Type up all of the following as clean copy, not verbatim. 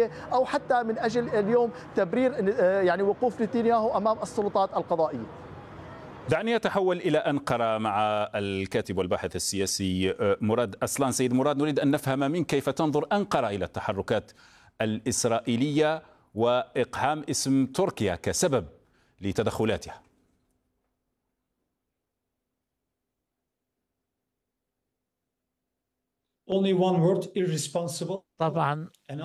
الدولية أو حتى من أجل اليوم تبرير يعني وقوف نتنياهو أمام السلطات القضائية. دعني أتحول إلى أنقرة مع الكاتب والباحث السياسي مراد أصلان. سيد مراد، نريد أن نفهم منك كيف تنظر أنقرة إلى التحركات الإسرائيلية وإقحام اسم تركيا كسبب لتدخلاتها. طبعا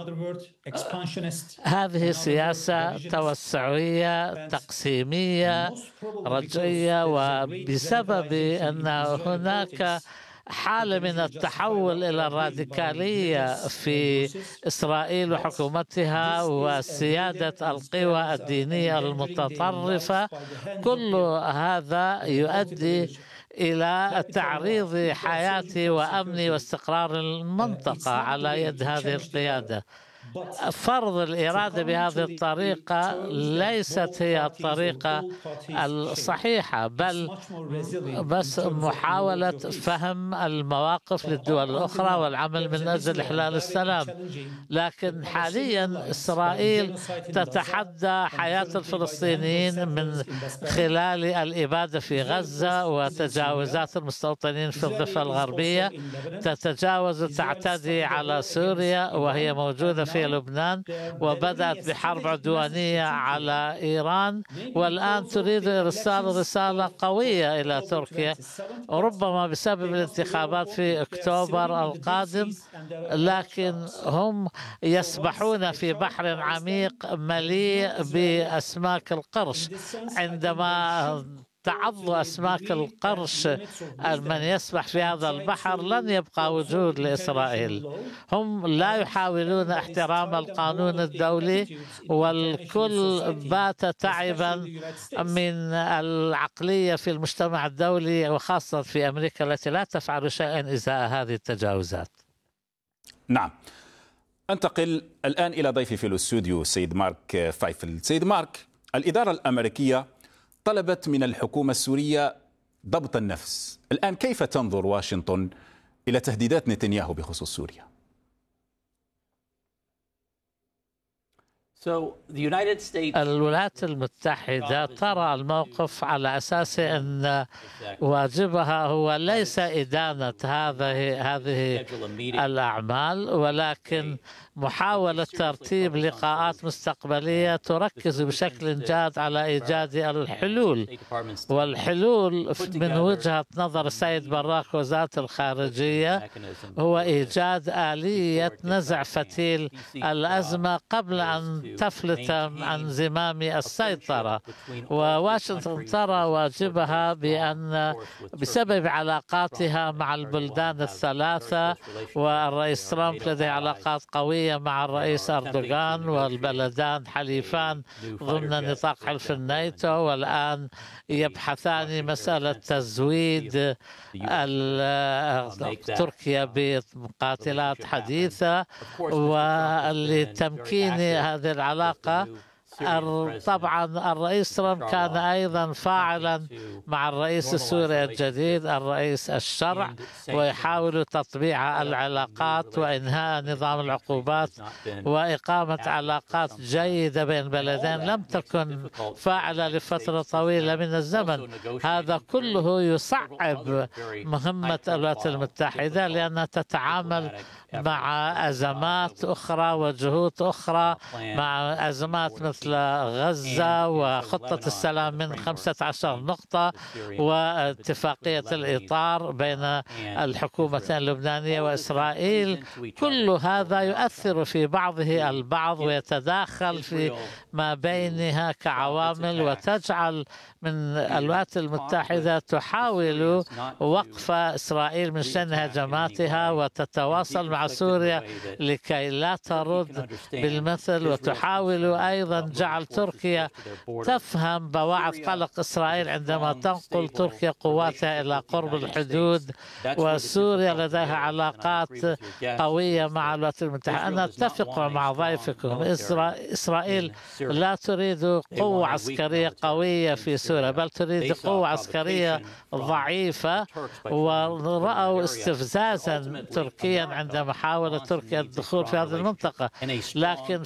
هذه سياسة توسعية تقسيمية رجعية، وبسبب أن هناك حالة من التحول إلى الراديكالية في إسرائيل وحكومتها وسيادة القوى الدينية المتطرفة، كل هذا يؤدي إلى تعريض حياتي وأمني واستقرار المنطقة على يد هذه القيادة. فرض الإرادة بهذه الطريقة ليست هي الطريقة الصحيحة، بل بس محاولة فهم المواقف للدول الأخرى والعمل من أجل إحلال السلام. لكن حاليا إسرائيل تتحدى حياة الفلسطينيين من خلال الإبادة في غزة وتجاوزات المستوطنين في الضفة الغربية، تتجاوز وتعتدي على سوريا وهي موجودة في لبنان، وبدأت بحرب عدوانية على إيران، والآن تريد إرسال رسالة قوية إلى تركيا ربما بسبب الانتخابات في أكتوبر القادم. لكن هم يسبحون في بحر عميق مليء بأسماك القرش. عندما تعض أسماك القرش من يسبح في هذا البحر لن يبقى وجود لإسرائيل. هم لا يحاولون احترام القانون الدولي، والكل بات تعبا من العقلية في المجتمع الدولي وخاصة في أمريكا التي لا تفعل شيئا إزاء هذه التجاوزات. نعم، أنتقل الآن إلى ضيفي في الاستوديو سيد مارك فايفل. سيد مارك، الإدارة الأمريكية طلبت من الحكومة السورية ضبط النفس. الآن كيف تنظر واشنطن إلى تهديدات نتنياهو بخصوص سوريا؟ الولايات المتحدة ترى الموقف على أساس أن واجبها هو ليس إدانة هذه الأعمال، ولكن محاولة ترتيب لقاءات مستقبلية تركز بشكل جاد على إيجاد الحلول. والحلول من وجهة نظر السيد براك وزارة الخارجية هو إيجاد آلية نزع فتيل الأزمة قبل أن تفلت عن زمام السيطرة. وواشنطن ترى واجبها بأن بسبب علاقاتها مع البلدان الثلاثة، والرئيس ترامب لديه علاقات قوية مع الرئيس أردوغان، والبلدان حليفان ضمن نطاق حلف الناتو، والآن يبحثان مسألة تزويد تركيا بمقاتلات حديثة. ولتمكين هذه العلاقة طبعا الرئيس ترامب كان أيضا فاعلا مع الرئيس السوري الجديد الرئيس الشرع، ويحاول تطبيع العلاقات وإنهاء نظام العقوبات وإقامة علاقات جيدة بين بلدين لم تكن فاعلة لفترة طويلة من الزمن. هذا كله يصعب مهمة الولايات المتحدة، لأنها تتعامل مع أزمات أخرى وجهود أخرى، مع أزمات مثل غزة وخطة السلام من 15 نقطة واتفاقية الإطار بين الحكومتين اللبنانية وإسرائيل. كل هذا يؤثر في بعضه البعض ويتداخل في ما بينها كعوامل، وتجعل من الولايات المتحدة تحاول وقف إسرائيل من شن هجماتها وتتواصل مع سوريا لكي لا ترد بالمثل، وتحاول أيضا جعل تركيا تفهم بواعث قلق إسرائيل عندما تنقل تركيا قواتها إلى قرب الحدود، وسوريا لديها علاقات قوية مع الولايات المتحدة. أنا أتفق مع ضيفكم، إسرائيل لا تريد قوة عسكرية قوية في سوريا، بل تريد قوة عسكرية ضعيفة. ورأوا استفزازا تركيا عندما حاولت تركيا الدخول في هذه المنطقة، لكن